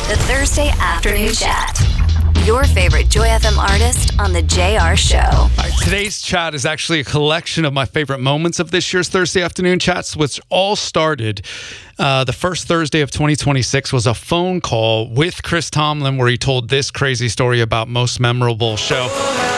The Thursday Afternoon Chat. Your favorite Joy FM artist on The JR Show. All right, today's chat is actually a collection of my favorite moments of this year's Thursday Afternoon Chats, which all started the first Thursday of 2026 was a phone call with Chris Tomlin where he told this crazy story about most memorable show.